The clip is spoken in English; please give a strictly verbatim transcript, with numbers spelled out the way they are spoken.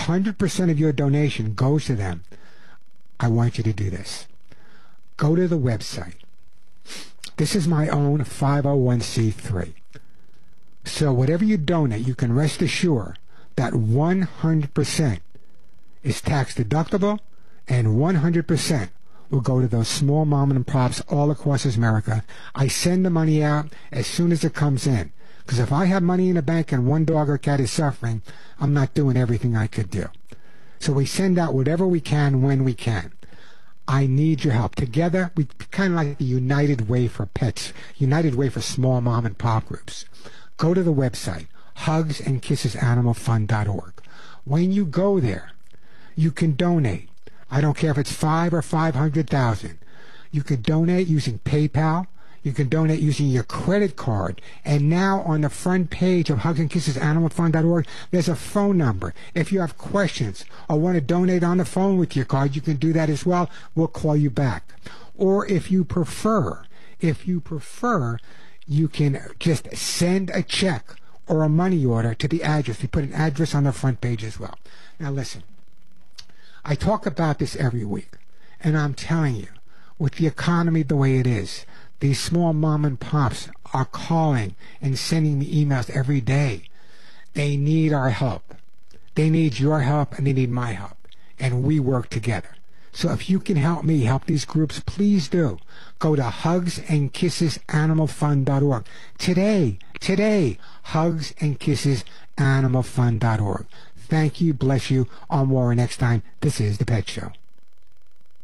hundred percent of your donation goes to them, I want you to do this. Go to the website. This is my own five oh one c three. So whatever you donate, you can rest assured that one hundred percent is tax deductible and one hundred percent will go to those small mom and pops all across America. I send the money out as soon as it comes in. Because if I have money in the bank and one dog or cat is suffering, I'm not doing everything I could do. So we send out whatever we can when we can. I need your help. Together, we kind of like the United Way for Pets, United Way for small mom and pop groups. Go to the website, hugs and kisses animal fund dot org. When you go there, you can donate. I don't care if it's five or five hundred thousand. You can donate using PayPal. You can donate using your credit card. And now on the front page of hugs and kisses animal fund dot org, there's a phone number. If you have questions or want to donate on the phone with your card, you can do that as well. We'll call you back. Or if you prefer, if you prefer, you can just send a check or a money order to the address. We put an address on the front page as well. Now listen, I talk about this every week, and I'm telling you, with the economy the way it is, these small mom and pops are calling and sending me emails every day. They need our help. They need your help, and they need my help, and we work together. So if you can help me help these groups, please do. Go to hugs and kisses animal fund dot org. Today, today, hugs and kisses animal fund dot org. Thank you, bless you. On more next time. This is The Pet Show.